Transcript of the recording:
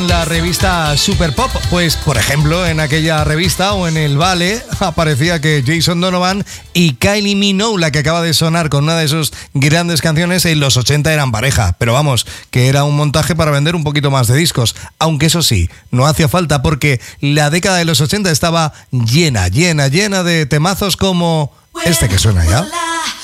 La revista Super Pop, pues por ejemplo en aquella revista o en el Vale aparecía que Jason Donovan y Kylie Minogue, la que acaba de sonar con una de sus grandes canciones, en los 80 eran pareja, pero vamos, que era un montaje para vender un poquito más de discos, aunque eso sí, no hacía falta porque la década de los 80 estaba llena de temazos como este que suena ya.